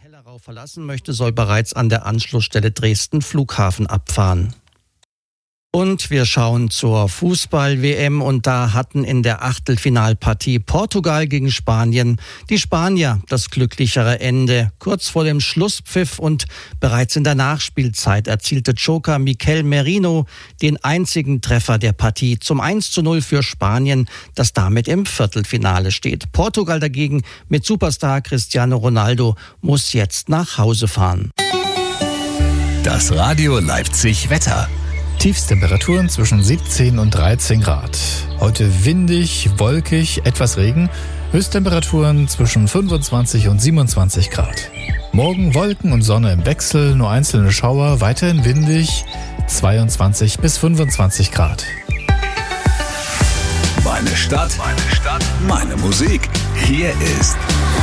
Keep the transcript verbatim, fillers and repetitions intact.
Hellerau verlassen möchte, soll bereits an der Anschlussstelle Dresden Flughafen abfahren. Und wir schauen zur Fußball-W M und da hatten in der Achtelfinalpartie Portugal gegen Spanien die Spanier das glücklichere Ende. Kurz vor dem Schlusspfiff und bereits in der Nachspielzeit erzielte Joker Mikel Merino den einzigen Treffer der Partie zum eins zu null für Spanien, das damit im Viertelfinale steht. Portugal dagegen mit Superstar Cristiano Ronaldo muss jetzt nach Hause fahren. Das Radio Leipzig Wetter. Tiefstemperaturen zwischen siebzehn und dreizehn Grad. Heute windig, wolkig, etwas Regen. Höchsttemperaturen zwischen fünfundzwanzig und siebenundzwanzig Grad. Morgen Wolken und Sonne im Wechsel, nur einzelne Schauer, weiterhin windig, zweiundzwanzig bis fünfundzwanzig Grad. Meine Stadt, meine Stadt, meine Musik. Hier ist